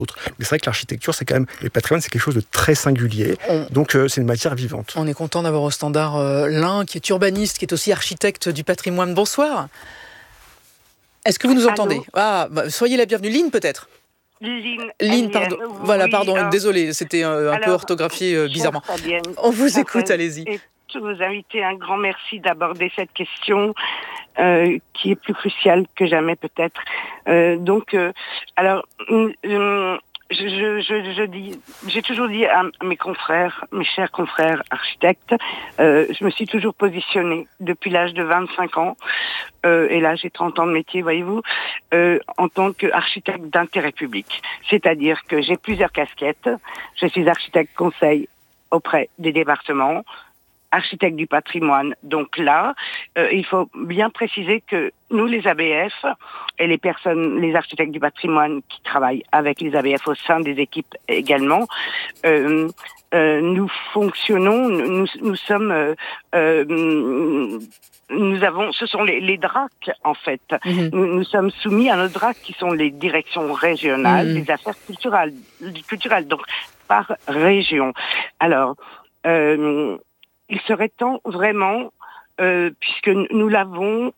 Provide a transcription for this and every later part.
Mais c'est vrai que l'architecture, c'est quand même, le patrimoine, c'est quelque chose de très singulier. Donc, c'est une matière vivante. On est content d'avoir au standard l'un qui est urbaniste, qui est aussi architecte du patrimoine. Bonsoir. Est-ce que vous nous entendez ? Soyez la bienvenue. Lynn, peut-être ? Lynn, pardon. Voilà, pardon, désolé, c'était un peu orthographié bizarrement. On vous écoute, allez-y. Et tous vos invités, un grand merci d'aborder cette question qui est plus cruciale que jamais peut-être. J'ai toujours dit à mes confrères, mes chers confrères architectes, je me suis toujours positionnée depuis l'âge de 25 ans, et là j'ai 30 ans de métier, voyez-vous, en tant qu'architecte d'intérêt public. C'est-à-dire que j'ai plusieurs casquettes. Je suis architecte conseil auprès des départements, architecte du patrimoine. Donc là, il faut bien préciser que nous, les ABF, et les architectes du patrimoine qui travaillent avec les ABF au sein des équipes également, nous fonctionnons, nous sommes... ce sont les DRAC, en fait. Nous sommes soumis à nos DRAC qui sont les directions régionales des affaires culturelles, donc par région. Alors, il serait temps vraiment, puisque nous avons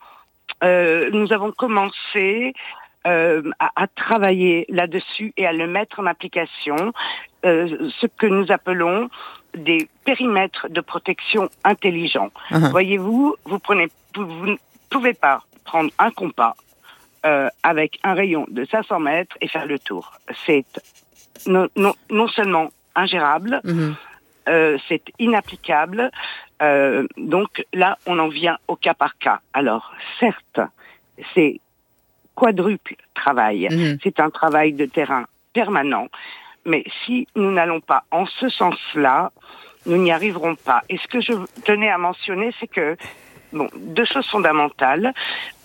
commencé à travailler là-dessus et à le mettre en application, ce que nous appelons des périmètres de protection intelligents. Voyez-vous, vous ne pouvez pas prendre un compas avec un rayon de 500 mètres et faire le tour. C'est non seulement ingérable, c'est inapplicable. Donc là, on en vient au cas par cas. Alors, certes, c'est quadruple travail. C'est un travail de terrain permanent. Mais si nous n'allons pas en ce sens-là, nous n'y arriverons pas. Et ce que je tenais à mentionner, c'est que, deux choses fondamentales.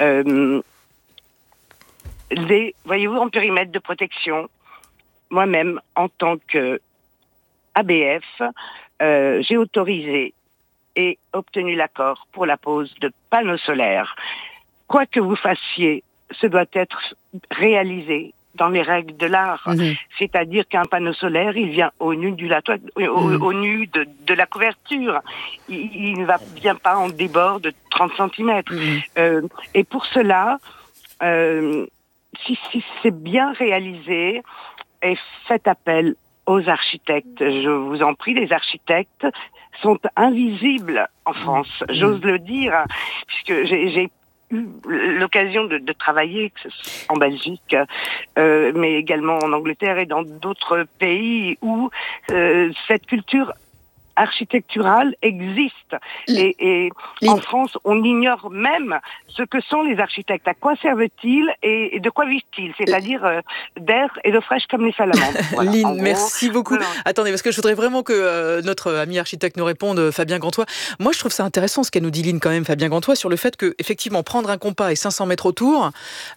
Voyez-vous, en périmètre de protection, moi-même, en tant que ABF, j'ai autorisé et obtenu l'accord pour la pose de panneaux solaires. Quoi que vous fassiez, ce doit être réalisé dans les règles de l'art. C'est-à-dire qu'un panneau solaire, il vient au nu au nu de la couverture. Il ne va bien pas en débord de 30 cm. Et pour cela, si c'est bien réalisé, et faites appel aux architectes. Je vous en prie, les architectes sont invisibles en France, j'ose le dire, puisque j'ai eu l'occasion de travailler en Belgique, mais également en Angleterre et dans d'autres pays où cette culture architecturale existe. Et en France, on ignore même ce que sont les architectes. À quoi servent-ils et de quoi vivent-ils ? C'est-à-dire d'air et d'eau fraîche comme les salamandres. Voilà. Lynn, merci beaucoup. Attendez, parce que je voudrais vraiment que notre ami architecte nous réponde, Fabien Gantois. Moi, je trouve ça intéressant ce qu'elle nous dit, Lynn, quand même, Fabien Gantois, sur le fait que, effectivement, prendre un compas et 500 mètres autour,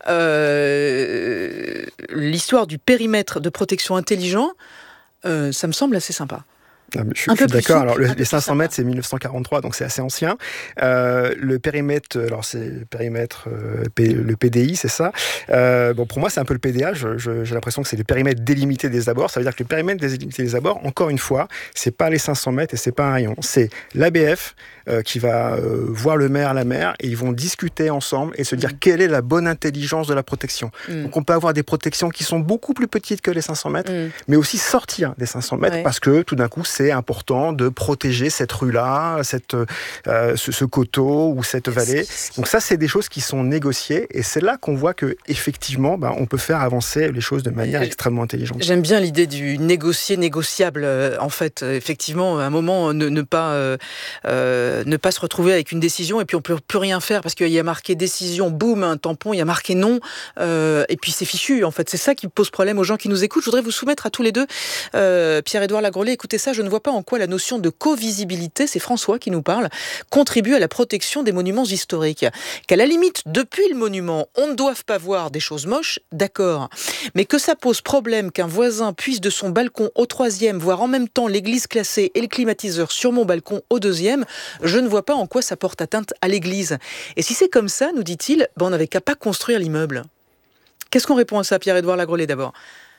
l'histoire du périmètre de protection intelligent, ça me semble assez sympa. Je suis d'accord. Alors, les 500 mètres, c'est 1943, donc c'est assez ancien. Le périmètre, alors c'est le périmètre, le PDI, c'est ça. Pour moi, c'est un peu le PDA. J'ai l'impression que c'est le périmètre délimité des abords. Ça veut dire que le périmètre délimité des abords, encore une fois, c'est pas les 500 mètres et c'est pas un rayon. C'est l'ABF qui va voir le maire, la maire, et ils vont discuter ensemble et se dire quelle est la bonne intelligence de la protection. Donc, on peut avoir des protections qui sont beaucoup plus petites que les 500 mètres, mais aussi sortir des 500 mètres parce que tout d'un coup, c'est important de protéger cette rue-là, ce coteau ou cette vallée. Donc ça, c'est des choses qui sont négociées et c'est là qu'on voit que effectivement, on peut faire avancer les choses de manière extrêmement intelligente. J'aime bien l'idée du négociable. En fait, effectivement, à un moment, ne pas se retrouver avec une décision et puis on peut plus rien faire parce qu'il y a marqué décision, boum, un tampon, il y a marqué non, et puis c'est fichu. En fait, c'est ça qui pose problème aux gens qui nous écoutent. Je voudrais vous soumettre à tous les deux, Pierre-Édouard Lagrollet, écoutez ça, je ne vois pas en quoi la notion de co-visibilité, c'est François qui nous parle, contribue à la protection des monuments historiques. Qu'à la limite, depuis le monument, on ne doive pas voir des choses moches, d'accord. Mais que ça pose problème qu'un voisin puisse de son balcon au 3e voir en même temps l'église classée et le climatiseur sur mon balcon au 2e, je ne vois pas en quoi ça porte atteinte à l'église. Et si c'est comme ça, nous dit-il, on n'avait qu'à pas construire l'immeuble. Qu'est-ce qu'on répond à ça, Pierre-Édouard Lagrollet, d'abord ?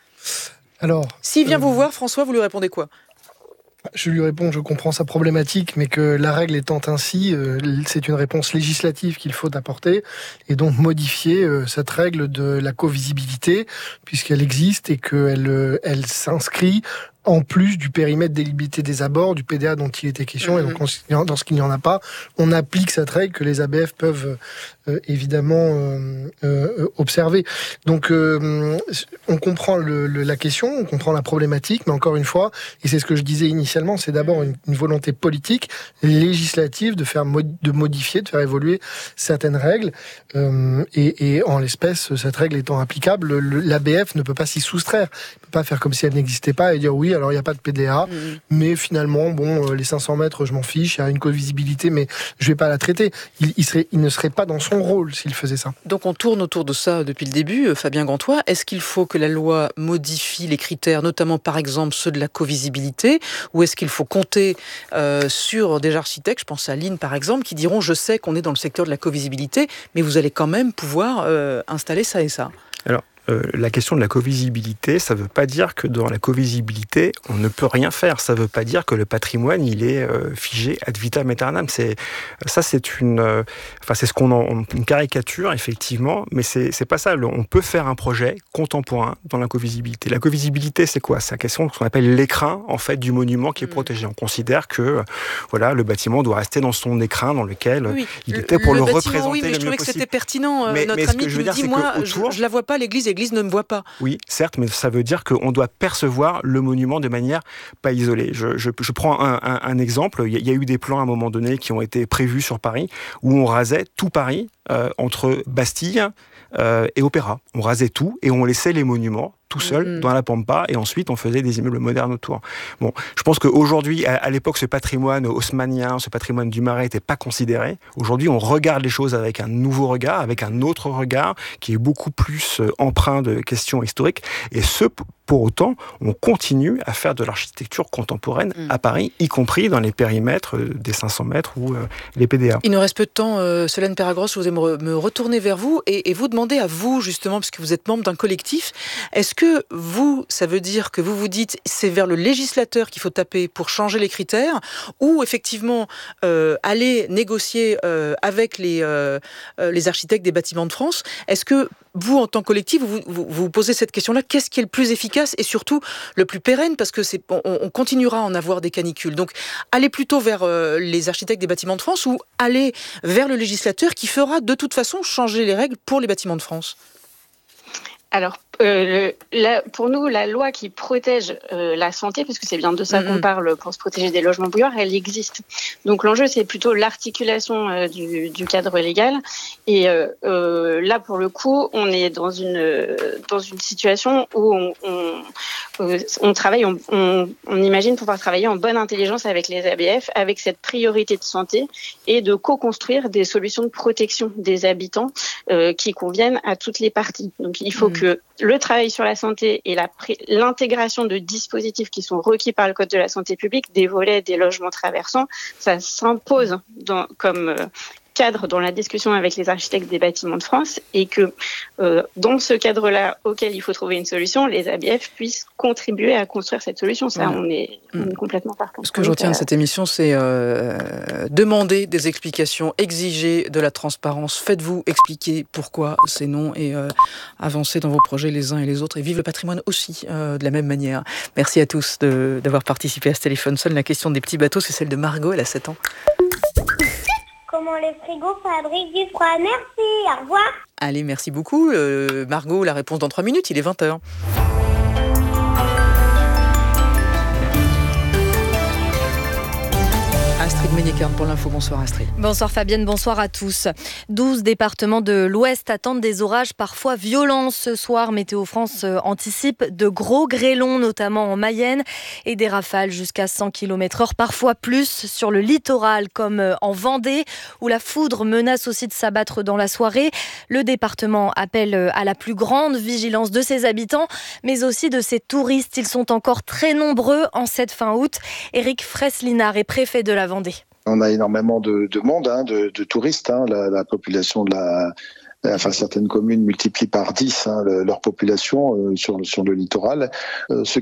Alors, S'il vient vous voir, François, vous lui répondez quoi ? je lui réponds, je comprends sa problématique, mais que la règle étant ainsi, c'est une réponse législative qu'il faut apporter, et donc modifier cette règle de la covisibilité, puisqu'elle existe et qu'elle elle s'inscrit en plus du périmètre d'éligibilité des abords, du PDA dont il était question, et donc lorsqu'il n'y en a pas, on applique cette règle que les ABF peuvent évidemment observer. Donc on comprend la question, on comprend la problématique, mais encore une fois, et c'est ce que je disais initialement, c'est d'abord une volonté politique, législative, de modifier, de faire évoluer certaines règles, et en l'espèce, cette règle étant applicable, l'ABF ne peut pas s'y soustraire, il ne peut pas faire comme si elle n'existait pas et dire oui, alors il n'y a pas de PDA, mais finalement, les 500 mètres, je m'en fiche, il y a une covisibilité, mais je ne vais pas la traiter. Il ne serait pas dans son rôle s'il faisait ça. Donc on tourne autour de ça depuis le début, Fabien Gantois. Est-ce qu'il faut que la loi modifie les critères, notamment par exemple ceux de la covisibilité, ou est-ce qu'il faut compter sur des architectes, je pense à Lynn par exemple, qui diront je sais qu'on est dans le secteur de la covisibilité, mais vous allez quand même pouvoir installer ça et ça. Alors, la question de la covisibilité, ça ne veut pas dire que dans la covisibilité, on ne peut rien faire. Ça ne veut pas dire que le patrimoine, il est figé ad vitam aeternam. C'est ce qu'on une caricature, effectivement, mais c'est pas ça. On peut faire un projet contemporain dans la covisibilité. La covisibilité, c'est quoi? C'est la question de ce qu'on appelle l'écrin, en fait, du monument qui est protégé. On considère que le bâtiment doit rester dans son écrin dans lequel il était pour le représenter oui, mais le je trouvais mieux que possible. c'était pertinent. Mais notre ce ami que je qui veux me dire, dit, c'est moi, qu'autour, je la vois pas, l'église ne me voit pas. Oui, certes, mais ça veut dire qu'on doit percevoir le monument de manière pas isolée. Je prends un exemple. Il y a eu des plans à un moment donné qui ont été prévus sur Paris où on rasait tout Paris entre Bastille et Opéra. On rasait tout et on laissait les monuments tout seul dans la pampa, et ensuite on faisait des immeubles modernes autour. Bon, je pense qu'aujourd'hui, à l'époque, ce patrimoine haussmannien, ce patrimoine du Marais n'était pas considéré. Aujourd'hui, on regarde les choses avec un nouveau regard, avec un autre regard, qui est beaucoup plus empreint de questions historiques, et pour autant, on continue à faire de l'architecture contemporaine à Paris, y compris dans les périmètres des 500 mètres ou les PDA. Il nous reste peu de temps, Solène Peragros, je vous ai me retourner vers vous et vous demander à vous, justement, parce que vous êtes membre d'un collectif, est-ce que vous, ça veut dire que vous vous dites c'est vers le législateur qu'il faut taper pour changer les critères, ou effectivement aller négocier avec les architectes des bâtiments de France? Est-ce que vous, en tant que collectif, vous posez cette question-là, qu'est-ce qui est le plus efficace et surtout le plus pérenne, parce que on continuera à en avoir des canicules. Donc, aller plutôt vers les architectes des bâtiments de France ou aller vers le législateur qui fera de toute façon changer les règles pour les bâtiments de France? Alors, pour nous, la loi qui protège la santé, parce que c'est bien de ça qu'on parle pour se protéger des logements bouillards, elle existe. Donc l'enjeu, c'est plutôt l'articulation du cadre légal. Et là, pour le coup, on est dans une situation où on travaille, on imagine pouvoir travailler en bonne intelligence avec les ABF, avec cette priorité de santé et de co-construire des solutions de protection des habitants qui conviennent à toutes les parties. Donc il faut que le travail sur la santé et l'intégration de dispositifs qui sont requis par le Code de la santé publique, des volets, des logements traversants, ça s'impose comme cadre dans la discussion avec les architectes des bâtiments de France, et que dans ce cadre-là auquel il faut trouver une solution, les ABF puissent contribuer à construire cette solution. Ça, on est complètement partant. Ce que je retiens de cette émission, c'est demander des explications, exiger de la transparence, faites-vous expliquer pourquoi c'est non, et avancer dans vos projets les uns et les autres, et vivre le patrimoine aussi de la même manière. Merci à tous d'avoir participé à ce téléphone seul. La question des petits bateaux, c'est celle de Margot, elle a 7 ans. Comment les frigos fabriquent du froid. Merci, au revoir. Allez, merci beaucoup. Margot, la réponse dans 3 minutes, il est 20h. Astrid Ménicarne pour l'info. Bonsoir Astrid. Bonsoir Fabienne, bonsoir à tous. 12 départements de l'Ouest attendent des orages parfois violents ce soir. Météo France anticipe de gros grêlons, notamment en Mayenne, et des rafales jusqu'à 100 km/h, parfois plus sur le littoral, comme en Vendée, où la foudre menace aussi de s'abattre dans la soirée. Le département appelle à la plus grande vigilance de ses habitants, mais aussi de ses touristes. Ils sont encore très nombreux en cette fin août. Éric Fraisse-Linard est préfet de la Vendée. On a énormément de monde, de touristes. La population de Enfin, certaines communes multiplient par 10 leur population sur le littoral. Ce